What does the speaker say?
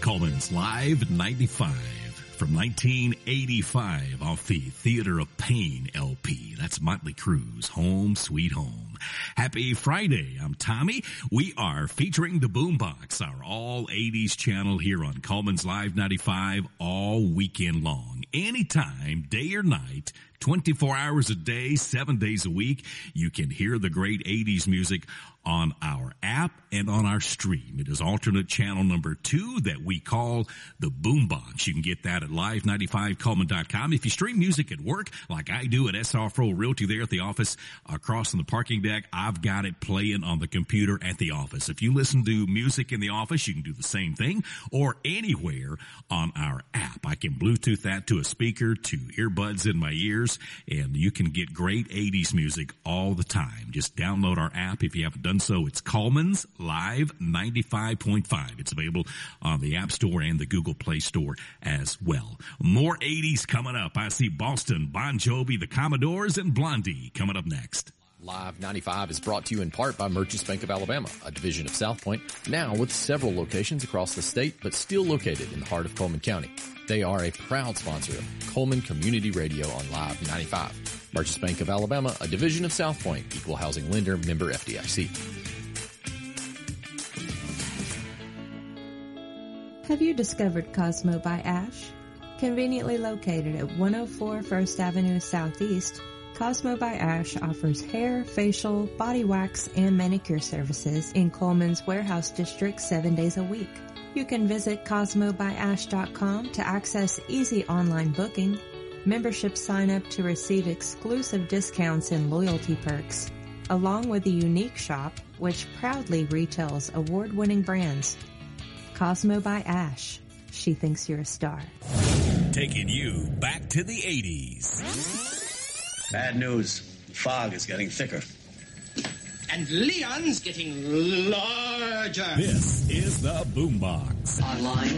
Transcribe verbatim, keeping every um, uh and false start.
Coleman's Live ninety-five. From nineteen eighty-five off the Theater of Pain L P. That's Motley Crue's Home Sweet Home. Happy Friday. I'm Tommy. We are featuring the Boombox, our all eighties channel here on Coleman's Live ninety-five all weekend long. Anytime, day or night, twenty-four hours a day, seven days a week, you can hear the great eighties music on our app and on our stream. It is alternate channel number two that we call the Boombox. You can get that at live ninety-five coleman dot com. If you stream music at work, like I do at S R Pro Realty there at the office across from the parking deck, I've got it playing on the computer at the office. If you listen to music in the office, you can do the same thing, or anywhere on our app. I can Bluetooth that to a speaker, to earbuds in my ears, and you can get great eighties music all the time. Just download our app if you haven't done so. It's Coleman's Live ninety-five point five. It's available on the App Store and the Google Play Store as well. More eighties coming up. I see Boston, Bon Jovi, the Commodores, and Blondie coming up next. Live ninety-five is brought to you in part by Merchants Bank of Alabama, a division of South Point, now with several locations across the state, but still located in the heart of Coleman County. They are a proud sponsor of Coleman Community Radio on Live ninety-five. Merchants Bank of Alabama, a division of South Point, equal housing lender, member F D I C. Have you discovered Cosmo by Ash? Conveniently located at one oh four First Avenue Southeast, Cosmo by Ash offers hair, facial, body wax, and manicure services in Coleman's warehouse district seven days a week. You can visit cosmo by ash dot com to access easy online booking, membership sign up to receive exclusive discounts and loyalty perks, along with a unique shop which proudly retails award-winning brands. Cosmo by Ash. She thinks you're a star. Taking you back to the eighties. Bad news. The fog is getting thicker. And Leon's getting larger. This is the Boombox. Online